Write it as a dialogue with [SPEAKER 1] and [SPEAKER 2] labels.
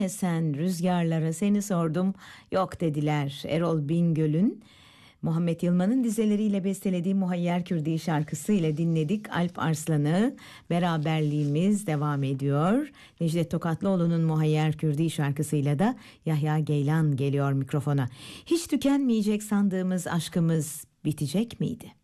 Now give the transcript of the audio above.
[SPEAKER 1] Sen rüzgarlara seni sordum, yok dediler. Erol Bingöl'ün Muhammed Yılmaz'ın dizeleriyle bestelediği Muhayyer Kürdi şarkısı ile dinledik Alp Arslan'ı. Beraberliğimiz devam ediyor. Necdet Tokatlıoğlu'nun Muhayyer Kürdi şarkısıyla da Yahya Geylan geliyor mikrofona. Hiç tükenmeyecek sandığımız aşkımız bitecek miydi?